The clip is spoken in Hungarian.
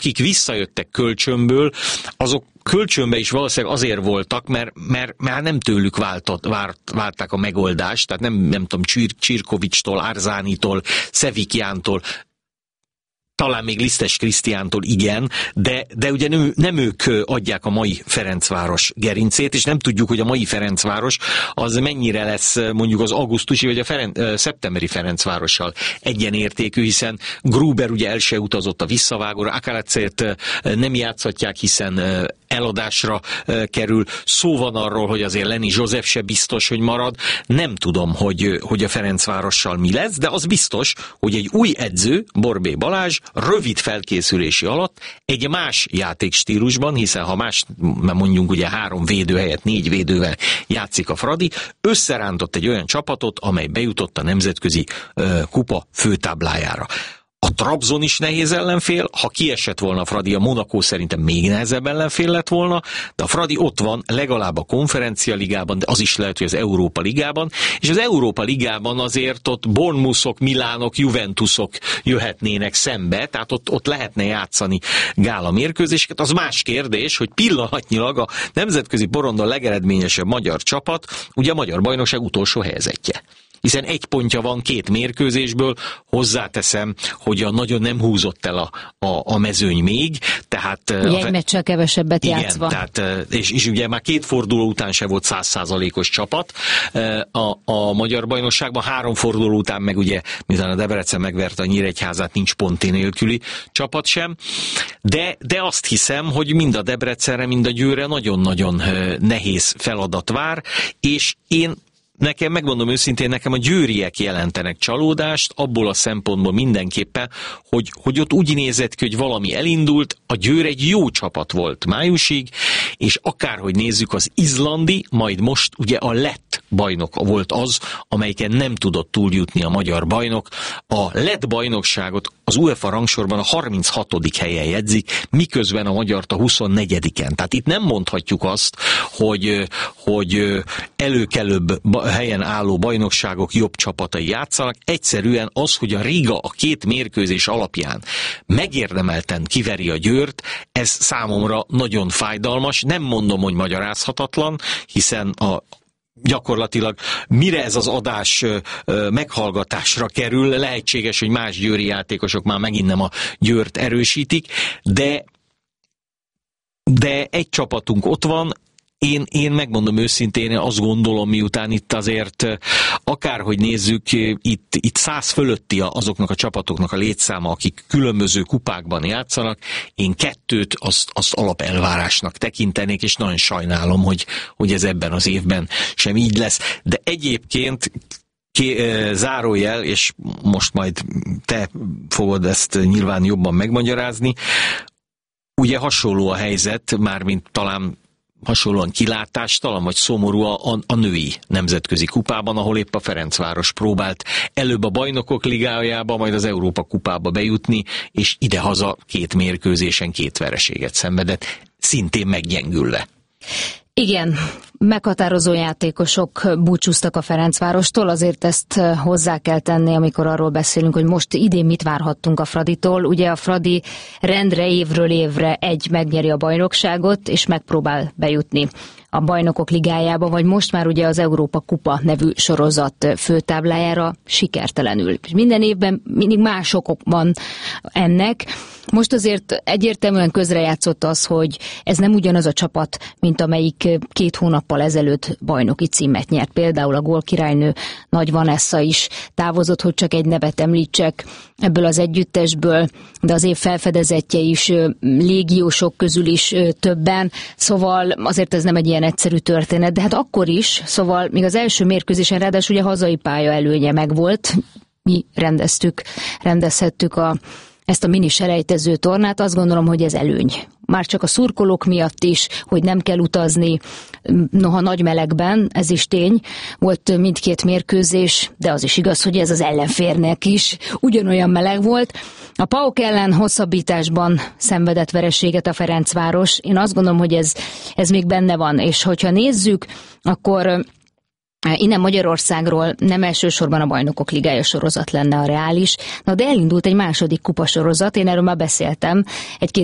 akik visszajöttek kölcsönből, azok kölcsönbe is valószínűleg azért voltak, mert nem tőlük várták a megoldást, tehát nem tudom, Csirkovicstól, Árzánitól, Szevikjántól, talán még Lisztes Krisztiántól igen, de ugye nem ők adják a mai Ferencváros gerincét, és nem tudjuk, hogy a mai Ferencváros az mennyire lesz mondjuk az augusztusi vagy a szeptemberi Ferencvárossal egyenértékű, hiszen Gruber ugye el se utazott a visszavágóra, Akalacét nem játszhatják, hiszen eladásra kerül. Szó van arról, hogy azért Lenny József se biztos, hogy marad. Nem tudom, hogy a Ferencvárossal mi lesz, de az biztos, hogy egy új edző, Borbély Balázs, rövid felkészülési alatt egy más játékstílusban, hiszen ha más, mondjuk ugye 3 védő helyett 4 védővel játszik a Fradi, összerántott egy olyan csapatot, amely bejutott a nemzetközi kupa főtáblájára. A Trabzon is nehéz ellenfél, ha kiesett volna a Fradi, a Monaco szerintem még nehezebb ellenfél lett volna, de a Fradi ott van legalább a Konferencia Ligában, de az is lehet, hogy az Európa Ligában, és az Európa Ligában azért ott Bournemouthok, Milánok, Juventusok jöhetnének szembe, tehát ott lehetne játszani gála mérkőzéseket. Az más kérdés, hogy pillanatnyilag a nemzetközi porondon legeredményesebb magyar csapat, ugye a magyar bajnokság utolsó helyezettje. Hiszen 1 pontja van 2 mérkőzésből, hozzáteszem, hogy nagyon nem húzott el a mezőny még, tehát... Ugye egy meccsel kevesebbet igen, játszva. Tehát, és ugye már 2 forduló után se volt 100%-os csapat a magyar bajnokságban, 3 forduló után meg ugye, miután a Debrecen megverte a Nyíregyházát, nincs ponti nélküli csapat sem, de azt hiszem, hogy mind a Debrecenre, mind a Győrre nagyon-nagyon nehéz feladat vár, és nekem, megmondom őszintén, nekem a győriek jelentenek csalódást, abból a szempontból mindenképpen, hogy ott úgy nézett ki, hogy valami elindult, a Győr egy jó csapat volt májusig, és akárhogy nézzük, az izlandi, majd most ugye a lett bajnok volt az, amelyiken nem tudott túljutni a magyar bajnok. A lett bajnokságot az UEFA rangsorban a 36. helyen jegyzik, miközben a magyart a 24-en. Tehát itt nem mondhatjuk azt, hogy előkelőbb helyen álló bajnokságok jobb csapatai játszanak. Egyszerűen az, hogy a Riga a 2 mérkőzés alapján megérdemelten kiveri a Győrt, ez számomra nagyon fájdalmas. Nem mondom, hogy magyarázhatatlan, hiszen gyakorlatilag mire ez az adás meghallgatásra kerül, lehetséges, hogy más győri játékosok már megint nem a Győrt erősítik, de egy csapatunk ott van. Én megmondom őszintén, én azt gondolom, miután itt azért akárhogy nézzük, itt 100 fölötti azoknak a csapatoknak a létszáma, akik különböző kupákban játszanak, én 2-t azt alapelvárásnak tekintenék, és nagyon sajnálom, hogy ez ebben az évben sem így lesz. De egyébként zárójel, és most majd te fogod ezt nyilván jobban megmagyarázni, ugye hasonló a helyzet, mármint talán hasonlóan kilátástalan vagy szomorú a női nemzetközi kupában, ahol épp a Ferencváros próbált előbb a Bajnokok Ligájába, majd az Európa kupába bejutni, és idehaza 2 mérkőzésen 2 vereséget szenvedett, szintén meggyengül le. Igen, meghatározó játékosok búcsúztak a Ferencvárostól, azért ezt hozzá kell tenni, amikor arról beszélünk, hogy most idén mit várhattunk a Fraditól. Ugye a Fradi rendre évről évre megnyeri a bajnokságot, és megpróbál bejutni a Bajnokok Ligájába, vagy most már ugye az Európa Kupa nevű sorozat főtáblájára sikertelenül. Minden évben mindig más okok van ennek. Most azért egyértelműen közrejátszott az, hogy ez nem ugyanaz a csapat, mint amelyik 2 hónappal ezelőtt bajnoki címet nyert. Például a gólkirálynő Nagy Vanessa is távozott, hogy csak egy nevet említsek ebből az együttesből, de az év felfedezettje is, légiósok közül is többen, szóval azért ez nem egy ilyen egyszerű történet, de hát akkor is, szóval még az első mérkőzésen ráadásul ugye hazai pálya előnye megvolt, mi rendezhettük ezt a mini selejtező tornát, azt gondolom, hogy ez előny. Már csak a szurkolók miatt is, hogy nem kell utazni, noha nagy melegben, ez is tény, volt mindkét mérkőzés, de az is igaz, hogy ez az ellenfélnek is ugyanolyan meleg volt. A PAOK ellen hosszabbításban szenvedett vereséget a Ferencváros. Én azt gondolom, hogy ez még benne van, és hogyha nézzük, akkor innen Magyarországról nem elsősorban a Bajnokok Ligája sorozat lenne a reális, de elindult egy második kupasorozat, én erről már beszéltem, egy